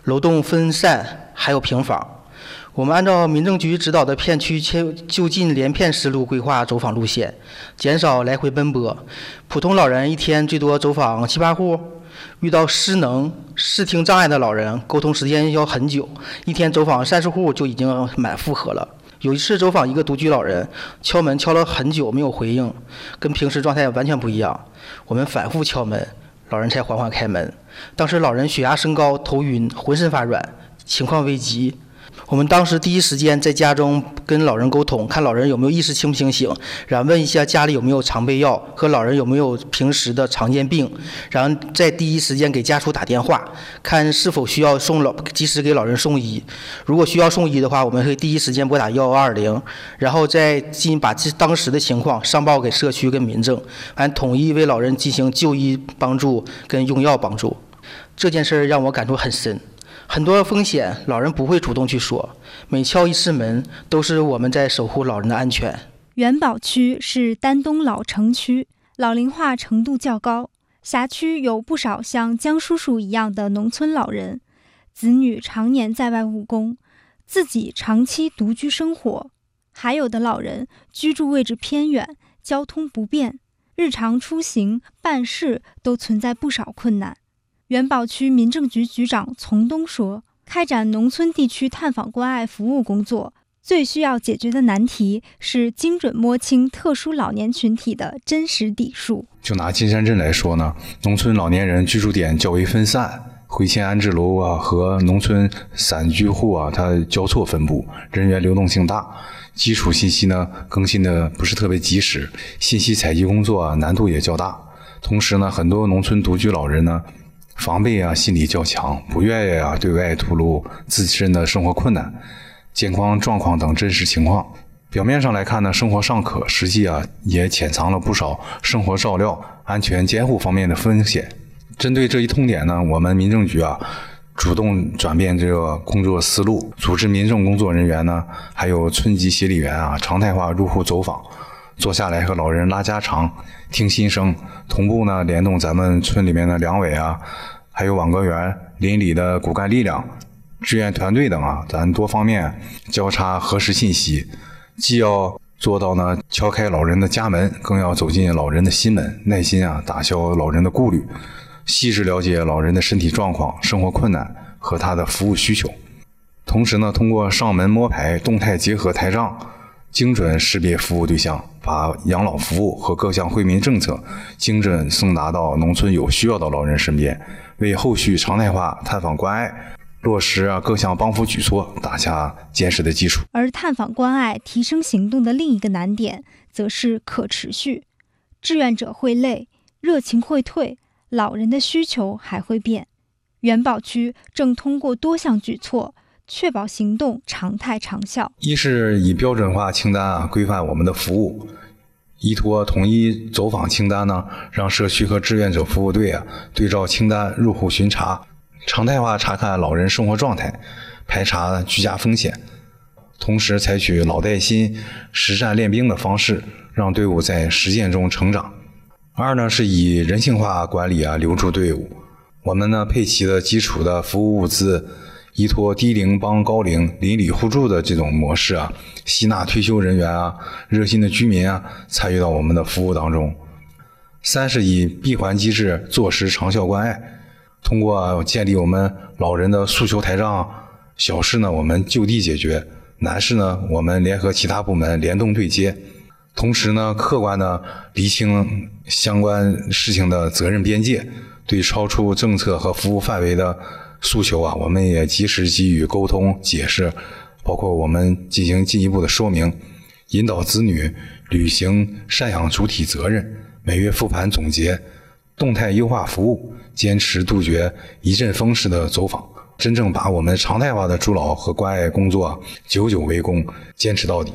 楼栋分散，还有平房。我们按照民政局指导的片区就近连片思路规划走访路线，减少来回奔波。普通老人一天最多走访7、8户，遇到失能、视听障碍的老人，沟通时间要很久，一天走访30户就已经满负荷了。有一次走访一个独居老人，敲门敲了很久没有回应，跟平时状态完全不一样。我们反复敲门，老人才缓缓开门。当时老人血压升高、头晕、浑身发软，情况危急。我们当时第一时间在家中跟老人沟通，看老人有没有意识清不清醒，然后问一下家里有没有常备药和老人有没有平时的常见病，然后在第一时间给家属打电话，看是否需要及时给老人送医。如果需要送医的话，我们会第一时间拨打120，然后再把当时的情况上报给社区跟民政，统一为老人进行就医帮助跟用药帮助。这件事让我感触很深。很多风险老人不会主动去说，每敲一次门都是我们在守护老人的安全。 元宝区是丹东老城区，老龄化程度较高，辖区有不少像江叔叔一样的农村老人，子女常年在外务工，自己长期独居生活，还有的老人居住位置偏远，交通不便，日常出行办事都存在不少困难。元宝区民政局局长从东说，开展农村地区探访关爱服务工作，最需要解决的难题是精准摸清特殊老年群体的真实底数。 就拿金山镇来说呢，农村老年人居住点较为分散，回迁安置楼和农村散居户它交错分布，人员流动性大，基础信息呢更新的不是特别及时，信息采集工作难度也较大。同时呢，很多农村独居老人呢防备心理较强，不愿意对外吐露自身的生活困难、健康状况等真实情况。表面上来看呢，生活尚可，实际也潜藏了不少生活照料、安全监护方面的风险。针对这一痛点呢，我们民政局主动转变这个工作思路，组织民政工作人员呢，还有村级协理员常态化入户走访，坐下来和老人拉家常、听心声，同步呢联动咱们村里面的两委还有网格员、邻里的骨干力量、志愿团队等咱多方面交叉核实信息，既要做到呢敲开老人的家门，更要走进老人的心门，耐心打消老人的顾虑，细致了解老人的身体状况、生活困难和他的服务需求。同时呢，通过上门摸排、动态结合台账，精准识别服务对象，把养老服务和各项惠民政策精准送达到农村有需要的老人身边，为后续常态化探访关爱、落实各项帮扶举措打下坚实的基础。 而探访关爱提升行动的另一个难点则是可持续，志愿者会累，热情会退，老人的需求还会变。元宝区正通过多项举措确保行动常态长效。 一是以标准化清单规范我们的服务，依托统一走访清单呢，让社区和志愿者服务队对照清单入户巡查，常态化查看老人生活状态，排查居家风险。同时采取老带新、实战练兵的方式，让队伍在实践中成长。二呢，是以人性化管理留住队伍。我们呢配齐的基础的服务物资，依托低龄帮高龄、邻里互助的这种模式吸纳退休人员热心的居民参与到我们的服务当中。三是以闭环机制坐实长效关爱，通过建立我们老人的诉求台账，小事呢我们就地解决，难事呢我们联合其他部门联动对接，同时呢客观的厘清相关事情的责任边界，对超出政策和服务范围的诉求我们也及时给予沟通解释，包括我们进行进一步的说明，引导子女履行赡养主体责任，每月复盘总结，动态优化服务，坚持杜绝一阵风式的走访，真正把我们常态化的助老和关爱工作久久为功，坚持到底。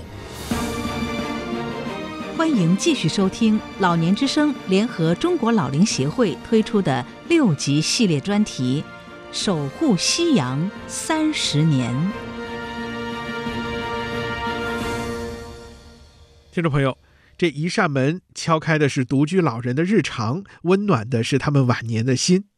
欢迎继续收听老年之声联合中国老龄协会推出的6集系列专题守护夕阳30年。 听众朋友，这一扇门敲开的是独居老人的日常，温暖的是他们晚年的心。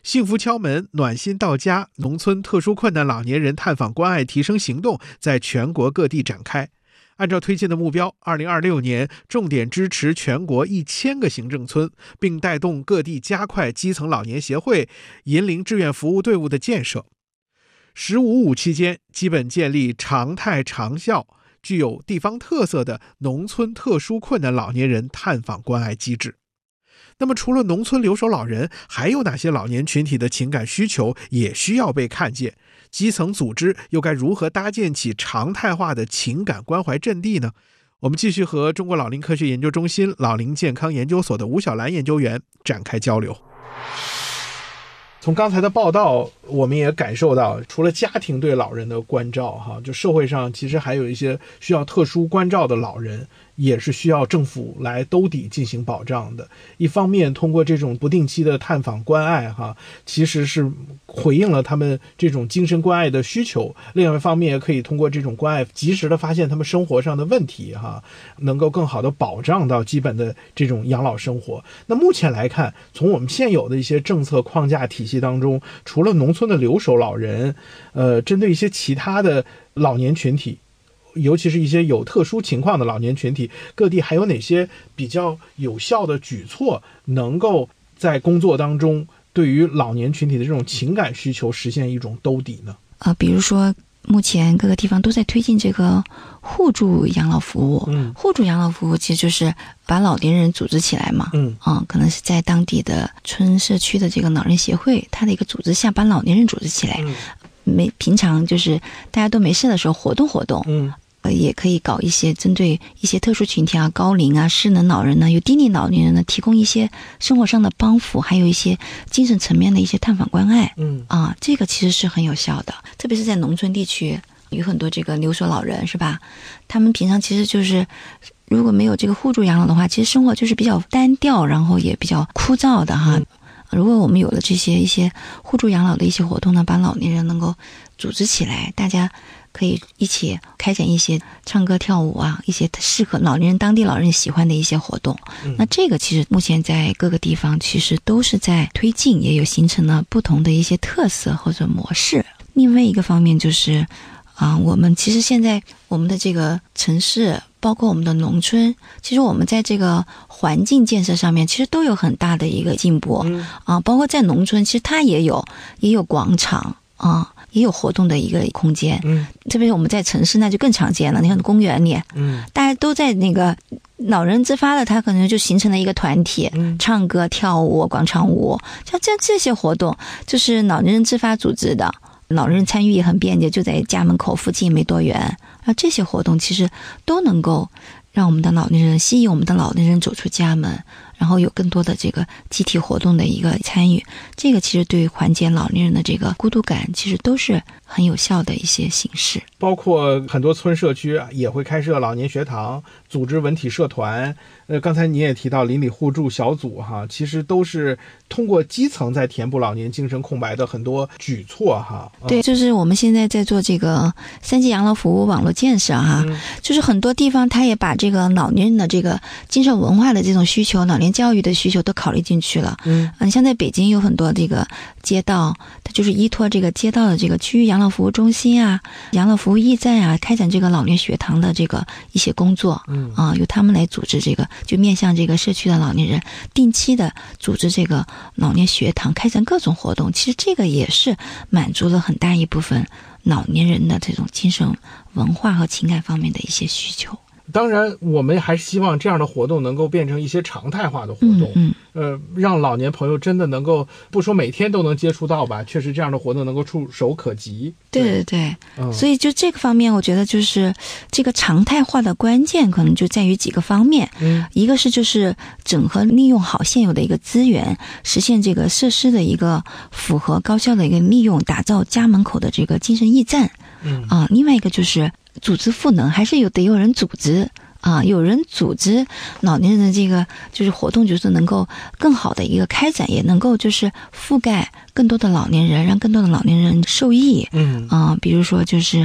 幸福敲门，暖心到家，农村特殊困难老年人探访关爱提升行动在全国各地展开。按照推进的目标，2026年重点支持全国1000个行政村，并带动各地加快基层老年协会、银龄志愿服务队伍的建设。“15.5”期间，基本建立常态长效、具有地方特色的农村特殊困难老年人探访关爱机制。那么除了农村留守老人，还有哪些老年群体的情感需求也需要被看见？基层组织又该如何搭建起常态化的情感关怀阵地呢？我们继续和中国老龄科学研究中心老龄健康研究所的吴晓兰研究员展开交流。从刚才的报道，我们也感受到，除了家庭对老人的关照，就社会上其实还有一些需要特殊关照的老人，也是需要政府来兜底进行保障的。一方面通过这种不定期的探访关爱，其实是回应了他们这种精神关爱的需求，另外一方面也可以通过这种关爱及时的发现他们生活上的问题，能够更好的保障到基本的这种养老生活。那目前来看，从我们现有的一些政策框架体系当中，除了农村的留守老人，针对一些其他的老年群体，尤其是一些有特殊情况的老年群体，各地还有哪些比较有效的举措，能够在工作当中对于老年群体的这种情感需求实现一种兜底呢？ 比如说目前各个地方都在推进这个互助养老服务。互助养老服务其实就是把老年人组织起来嘛。可能是在当地的村社区的这个老人协会，它的一个组织下把老年人组织起来。平常就是大家都没事的时候活动活动。也可以搞一些针对一些特殊群体高龄失能老人呢，有低龄老年人呢，提供一些生活上的帮扶，还有一些精神层面的一些探访关爱。这个其实是很有效的，特别是在农村地区有很多这个留守老人，是吧？他们平常其实就是如果没有这个互助养老的话，其实生活就是比较单调，然后也比较枯燥的如果我们有了这些一些互助养老的一些活动呢，把老年人能够组织起来，大家可以一起开展一些唱歌跳舞一些适合老年人当地老人喜欢的一些活动。那这个其实目前在各个地方其实都是在推进，也有形成了不同的一些特色或者模式。另外一个方面就是我们其实现在我们的这个城市包括我们的农村，其实我们在这个环境建设上面其实都有很大的一个进步。包括在农村其实它也有广场也有活动的一个空间。特别是我们在城市那就更常见了，你看公园里大家都在那个老人自发的，他可能就形成了一个团体，唱歌跳舞广场舞，像这些活动就是老年人自发组织的，老人参与也很便捷，就在家门口附近没多远。这些活动其实都能够让我们的老年人吸引我们的老年人走出家门，然后有更多的这个集体活动的一个参与，这个其实对于缓解老年人的这个孤独感其实都是很有效的一些形式。 包括很多村社区也会开设老年学堂，组织文体社团。刚才你也提到邻里互助小组其实都是通过基层在填补老年精神空白的很多举措对，就是我们现在在做这个3级养老服务网络建设就是很多地方它也把这个老年人的这个精神文化的这种需求、老年教育的需求都考虑进去了。像在北京有很多这个街道，它就是依托这个街道的这个区域养老服务中心养老服务驿站开展这个老年学堂的这个一些工作。由他们来组织这个，就面向这个社区的老年人定期的组织这个老年学堂，开展各种活动。其实这个也是满足了很大一部分老年人的这种精神文化和情感方面的一些需求。 当然我们还是希望这样的活动能够变成一些常态化的活动。让老年朋友真的能够，不说每天都能接触到吧，确实这样的活动能够触手可及。 对，所以就这个方面我觉得就是这个常态化的关键可能就在于几个方面。一个是就是整合利用好现有的一个资源，实现这个设施的一个符合高效的一个利用，打造家门口的这个精神驿站。另外一个就是组织赋能，还是得有人组织有人组织老年人的这个就是活动，就是能够更好的一个开展，也能够就是覆盖更多的老年人，让更多的老年人受益。比如说就是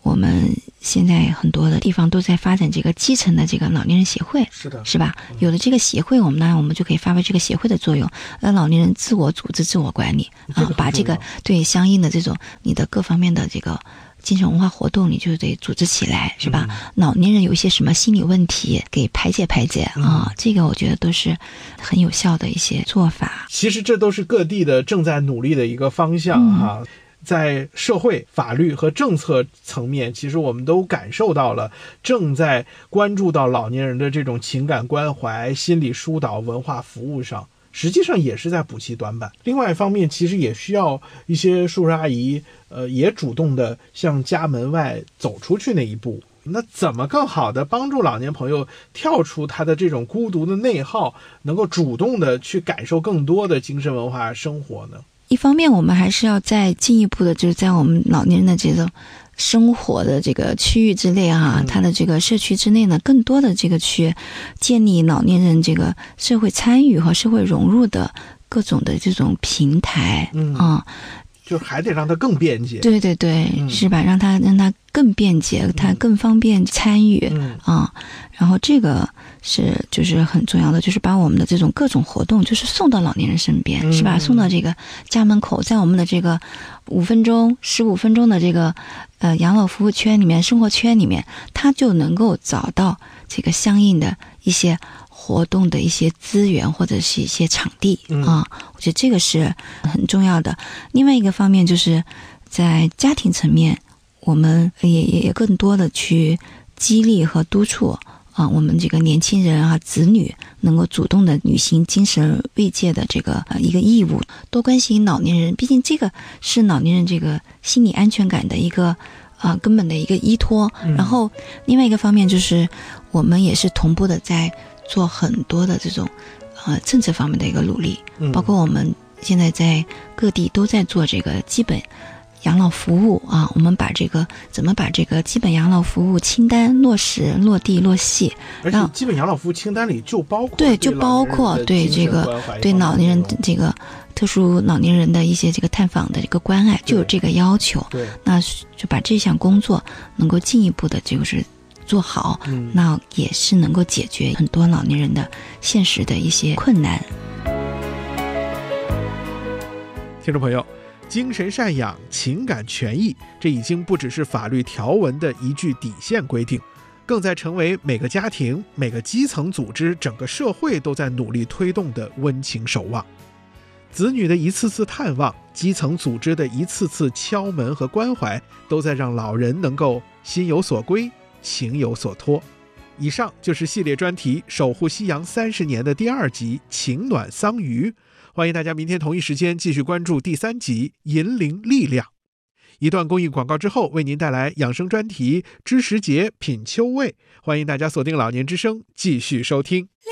我们现在很多的地方都在发展这个基层的这个老年人协会， 是的， 是吧？有了这个协会，我们就可以发挥这个协会的作用，让老年人自我组织、自我管理啊，把这个对相应的这种你的各方面的这个精神文化活动，你就得组织起来，是吧？老年人有一些什么心理问题，给排解啊，这个我觉得都是很有效的一些做法。 其实这都是各地的正在努力的一个方向哈。在社会、法律和政策层面，其实我们都感受到了正在关注到老年人的这种情感关怀、心理疏导、文化服务上，实际上也是在补齐短板。另外一方面，其实也需要一些叔叔阿姨也主动的向家门外走出去那一步。那怎么更好的帮助老年朋友跳出他的这种孤独的内耗，能够主动的去感受更多的精神文化生活呢？ 一方面我们还是要再进一步的，就是在我们老年人的这种生活的这个区域之内啊，他的这个社区之内呢，更多的这个去建立老年人这个社会参与和社会融入的各种的这种平台就还得让它更便捷。 对对对，是吧？让它更便捷，它更方便参与然后这个就是很重要的，就是把我们的这种各种活动就是送到老年人身边，是吧？送到这个家门口，在我们的这个5分钟、15分钟的这个养老服务圈里面、生活圈里面，他就能够找到这个相应的一些活动的一些资源或者是一些场地我觉得这个是很重要的。另外一个方面就是在家庭层面，我们也更多的去激励和督促我们这个年轻人子女能够主动的履行精神慰藉的这个一个义务，多关心老年人，毕竟这个是老年人这个心理安全感的一个根本的一个依托。然后另外一个方面就是我们也是同步的在做很多的这种政策方面的一个努力，包括我们现在在各地都在做这个基本养老服务我们怎么把这个基本养老服务清单落实、落地、落细， 而且基本养老服务清单里就包括对这个对老年人这个特殊老年人的一些这个探访的这个关爱，就有这个要求。 对， 那就把这项工作能够进一步的就是做好，那也是能够解决很多老年人的现实的一些困难。 听众朋友，精神赡养、情感权益，这已经不只是法律条文的一句底线规定，更在成为每个家庭、每个基层组织、整个社会都在努力推动的温情守望。子女的一次次探望，基层组织的一次次敲门和关怀，都在让老人能够心有所归、情有所托。以上就是系列专题《守护夕阳30年》的第2集《情暖桑榆》。欢迎大家明天同一时间继续关注第3集《银铃力量》。一段公益广告之后，为您带来养生专题《知时节品秋味》。欢迎大家锁定老年之声继续收听。